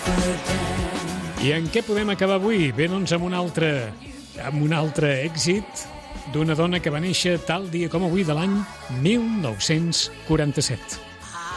I en què podem acabar avui? Bé, doncs amb un altre èxit d'una dona que va néixer tal dia com avui de l'any 1947.